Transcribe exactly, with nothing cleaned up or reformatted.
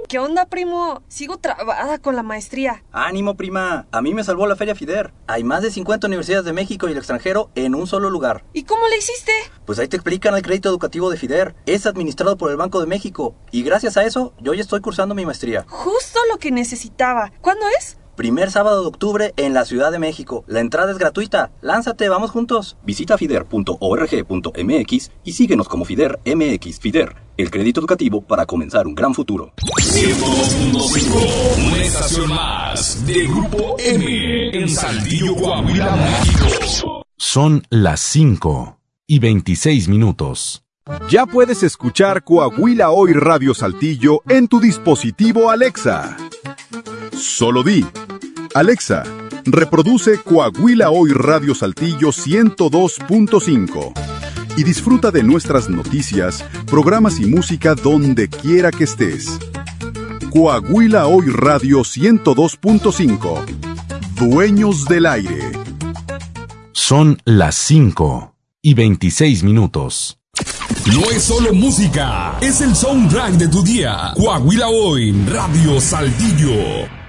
¿Qué onda, primo? Sigo trabada con la maestría. ¡Ánimo, prima! A mí me salvó la Feria FIDER. Hay más de cincuenta universidades de México y el extranjero en un solo lugar. ¿Y cómo le hiciste? Pues ahí te explican el crédito educativo de FIDER. Es administrado por el Banco de México. Y gracias a eso, yo ya estoy cursando mi maestría. Justo lo que necesitaba. ¿Cuándo es? Primer sábado de octubre en la Ciudad de México. La entrada es gratuita. Lánzate, vamos juntos. Visita fider punto org punto mx y síguenos como FIDER M X. FIDER, el crédito educativo para comenzar un gran futuro. ciento dos punto cinco, una estación más de Grupo M en Saltillo, Coahuila, México. Son las cinco y veintiséis minutos. Ya puedes escuchar Coahuila Hoy Radio Saltillo en tu dispositivo Alexa. Solo di: Alexa, reproduce Coahuila Hoy Radio Saltillo ciento dos punto cinco y disfruta de nuestras noticias, programas y música donde quiera que estés. Coahuila Hoy Radio ciento dos punto cinco. Dueños del aire. Son las cinco y veintiséis minutos. No es solo música, es el soundtrack de tu día. Coahuila Hoy Radio Saltillo.